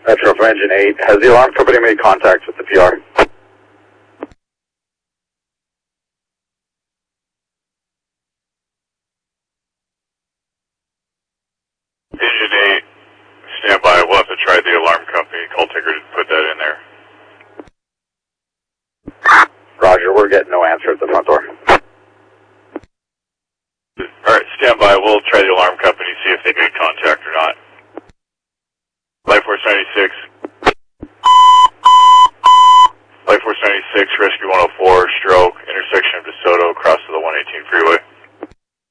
Metro from Engine 8. Has the alarm company made contact with the PR? Engine 8, stand by. We'll have to try the alarm company. Call Tigger to put that in there. Roger, we're getting no answer at the front door. Alright, stand by. We'll try the alarm company, see if they made contact or not. Life Force 96,